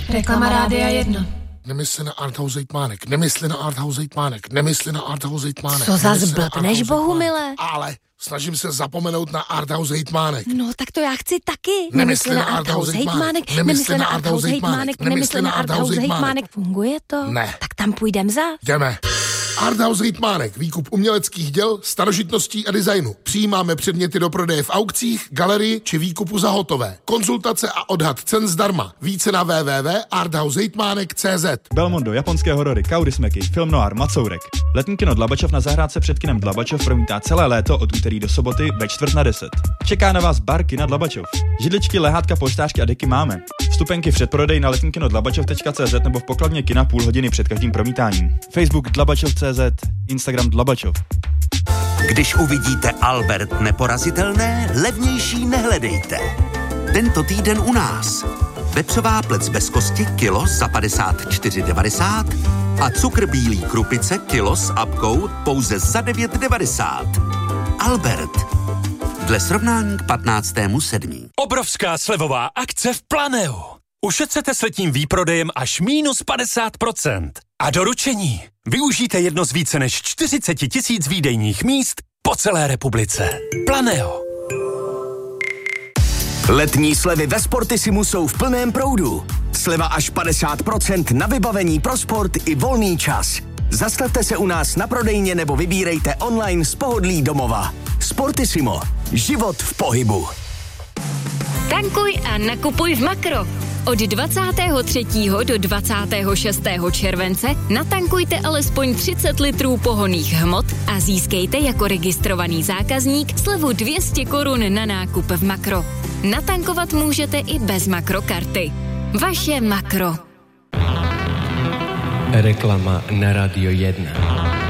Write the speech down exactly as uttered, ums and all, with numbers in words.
Reklama Rádia jedna. Nemysli na Arthouse Hejtmánek, nemysli na Arthouse Hejtmánek, nemysli na Arthouse Hejtmánek. Co zas blbneš, Bohumile? Ale snažím se zapomenout na Arthouse Hejtmánek. No, tak to já chci taky. Nemysli na Arthouse Hejtmánek, nemysli na Arthouse Hejtmánek, nemysli na Arthouse Hejtmánek. Funguje to? Ne. Tak tam půjdem za. Jdeme. Arthouse Hejtmánek, výkup uměleckých děl, starožitností a designu. Přijímáme předměty do prodeje v aukcích, galerii či výkupu za hotové. Konzultace a odhad cen zdarma. Více na w w w tečka arthouse hejtmánek tečka c z. Belmondo, japonské horory, Kaurismäki, film noir, Macourek. Letní kino Dlabačov na zahrádce před kinem Dlabačov promítá celé léto od úterý do soboty ve čtvrt na deset. Čeká na vás bar kina Dlabačov. Židličky, lehátka, polštářky a deky máme. Vstupenky v předprodej na letní kino dlabačov tečka c z nebo v pokladně kina půl hodiny před každým promítáním. Facebook Dlabačov tečka c z, Instagram Dlabačov. Když uvidíte Albert neporazitelné, levnější nehledejte. Tento týden u nás. Vepřová plec bez kosti kilo za padesát čtyři devadesát a cukr bílý krupice kilo s apkou pouze za devět devadesát. Albert. Dle srovnání k patnáctému sedmého Obrovská slevová akce v Planeu. Ušetřete s letním výprodejem až mínus padesát procent. A doručení. Využijte jedno z více než čtyřicet tisíc výdejních míst po celé republice. Planeo. Letní slevy ve Sportissimu jsou v plném proudu. Sleva až padesát procent na vybavení pro sport i volný čas. Zastavte se u nás na prodejně nebo vybírejte online z pohodlí domova. Sportissimo. Život v pohybu. Tankuj a nakupuj v Makro. Od dvacátého třetího do dvacátého šestého července natankujte alespoň třicet litrů pohonných hmot a získejte jako registrovaný zákazník slevu dvě stě korun na nákup v Makro. Natankovat můžete i bez Makrokarty. Vaše Makro. Reklama na Radio jedna.